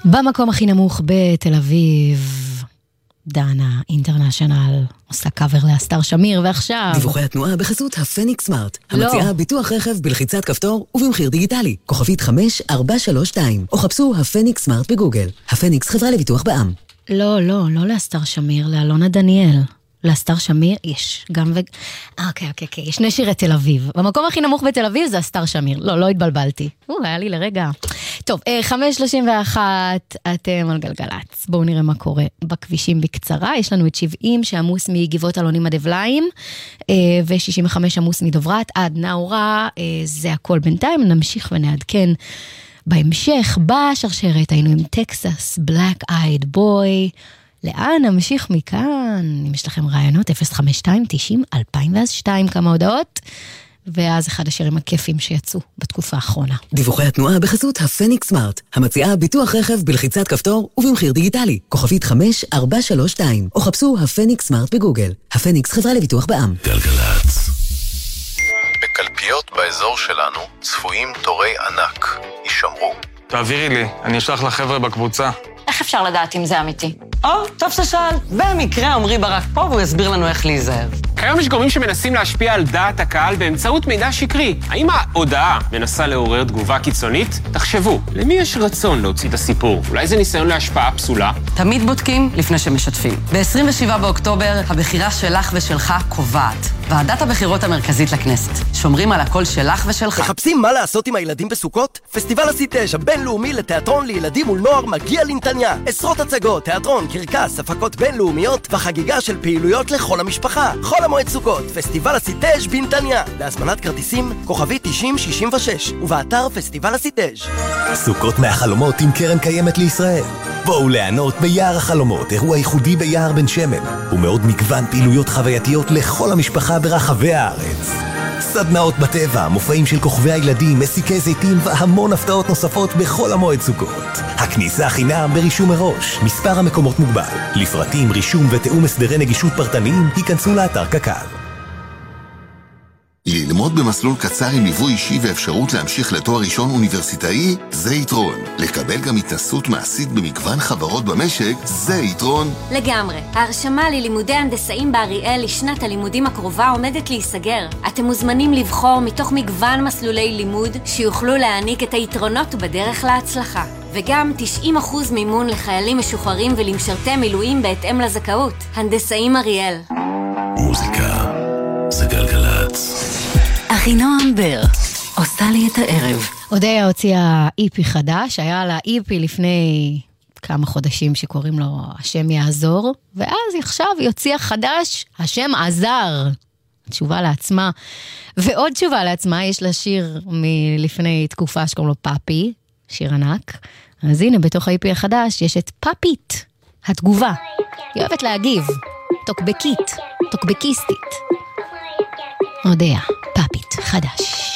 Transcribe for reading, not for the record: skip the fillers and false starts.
במקום הכי נמוך בתל אביב, דנה אינטרנשיונל עושה קאבר לאסתר שמיר, ועכשיו דיווחי התנועה בחסות הפניקס סמארט, המציעה ביטוח רכב בלחיצת כפתור ובמחיר דיגיטלי, כוכבית 5432, או חפשו הפניקס סמארט בגוגל. הפניקס, חברה לביטוח בע"מ. לא לאסתר שמיר, לאלונה דניאל. לאסתר שמיר יש גם אוקיי, יש שני שירי תל אביב. במקום הכי נמוך בתל אביב זה אסתר שמיר. לא התבלבלתי. היה לי לרגע. טוב, 5:31, אתם על גלגלץ. בואו נראה מה קורה בכבישים בקצרה. יש לנו את 70 שעמוס מגבעות אלונים עד אבליים, ו65 עמוס מדוברת עד נאורה. זה הכל בינתיים. נמשיך ונעדכן בהמשך. בשרשרת היינו עם טקסס, בלק אייד בוי. לאן נמשיך מכאן? אם יש לכם רעיונות, 052-90-2002, כמה הודעות, ואז אחד השירים הכיפים שיצאו בתקופה האחרונה. דיווחי התנועה בחסות הפניקס סמארט, המציעה ביטוח רכב בלחיצת כפתור ובמחיר דיגיטלי, כוכבית 5432, או חפשו הפניקס סמארט בגוגל. הפניקס, חברה לביטוח בע"מ. גלגלץ. בקלפיות באזור שלנו צפויים תורי ענק. יישמרו. תעבירי לי, אני אשלח לחבר'ה בקבוצה. איך אפשר לדעת אם זה אמיתי? טוב ששאל. במקרה עמרי ברק פה והוא יסביר לנו איך להיזהר. כיום יש גורמים שמנסים להשפיע על דעת הקהל באמצעות מידע שקרי. האם ההודעה מנסה לעורר תגובה קיצונית? תחשבו, למי יש רצון להוציא את הסיפור? אולי זה ניסיון להשפעה פסולה? תמיד בודקים לפני שמשתפים. ב-27 באוקטובר הבחירה שלך ושלך קובעת. ועדת הבחירות המרכזית לכנסת. שומרים על הקול שלך ושלך. מחפשים מה לעשות עם הילדים בסוכות? פסטיבל הסיטאז' הבינלאומי לתיאטרון לילדים ולנוער מגיע לנתניה. עשרות הצגות, תיאטרון, קרקס, הפקות בינלאומיות וחגיגה של פעילויות לכל המשפחה. חול המועד סוכות, פסטיבל הסיטאז' בנתניה. להזמנת כרטיסים, כוכבית 9066, ובאתר פסטיבל הסיטאז'. סוכות מהחלומות עם קרן קיימת לישראל. בואו ליהנות ביער החלומות, אירוע ייחודי ביער בן שמן, ומאוד מגוון פעילויות חווייתיות לכל המשפחה ברחבי הארץ. סדנאות בטבע, מופעים של כוכבי הילדים, מסיקי זיתים והמון הפתעות נוספות בכל המועד סוכות. הכניסה חינם ברישום מראש, מספר המקומות מוגבל. לפרטים, רישום ותאום הסדרי נגישות פרטניים, היכנסו לאתר קק"ל. ללמוד במסלול קצר עם ליווי אישי ואפשרות להמשיך לתואר ראשון אוניברסיטאי, זה יתרון. לקבל גם התנסות מעשית במגוון חברות במשק, זה יתרון. לגמרי. ההרשמה ללימודי הנדסאים באריאל לשנת הלימודים הקרובה עומדת להיסגר. אתם מוזמנים לבחור מתוך מגוון מסלולי לימוד שיוכלו להעניק את היתרונות בדרך להצלחה. וגם 90% מימון לחיילים משוחררים ולמשרתי מילואים בהתאם לזכאות. הנדסאים אריאל. מוזיקה זה גלגלץ. אחינועם בר עושה לי את הערב. אודיה הוציאה איפי חדש, היה לה איפי לפני כמה חודשים שקוראים לו השם יעזור, ואז עכשיו היא הוציאה חדש, השם עזר. תשובה לעצמה, ועוד תשובה לעצמה, יש לה שיר מלפני תקופה שקוראים לו פאפי, שיר ענק. אז הנה בתוך האיפי החדש יש את פאפית, התגובה. היא אוהבת להגיב, תוקבקית, תוקבקיסטית. אודיה, פאפית, חדש.